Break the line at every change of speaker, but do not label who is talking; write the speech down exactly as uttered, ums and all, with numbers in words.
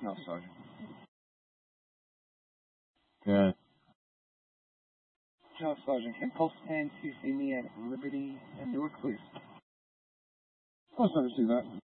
No, Sergeant.
Good.
No, Sergeant. Can Post ten C C me at Liberty and Newark, please?
I'll never see that.